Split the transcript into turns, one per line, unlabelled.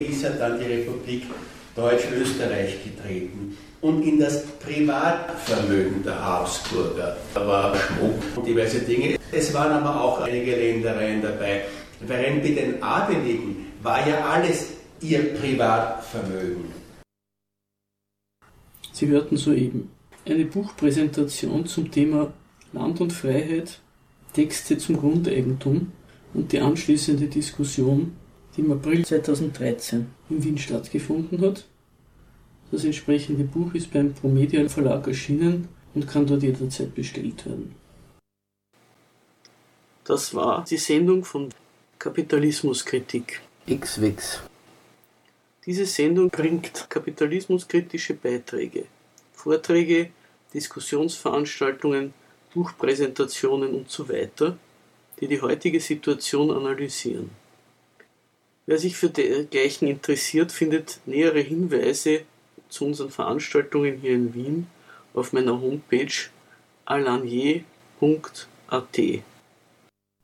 ist ja dann die Republik Deutsch-Österreich getreten. Und in das Privatvermögen der Habsburger war Schmuck und diverse Dinge. Es waren aber auch einige Ländereien dabei. Während bei den Adeligen war ja alles ihr Privatvermögen.
Sie hörten soeben eine Buchpräsentation zum Thema Land und Freiheit, Texte zum Grundeigentum und die anschließende Diskussion, die im April 2013 in Wien stattgefunden hat. Das entsprechende Buch ist beim Promedia Verlag erschienen und kann dort jederzeit bestellt werden. Das war die Sendung von Kapitalismuskritik.
X-Wix.
Diese Sendung bringt kapitalismuskritische Beiträge, Vorträge, Diskussionsveranstaltungen, Buchpräsentationen usw., die die heutige Situation analysieren. Wer sich für dergleichen interessiert, findet nähere Hinweise zu unseren Veranstaltungen hier in Wien auf meiner Homepage alanier.at.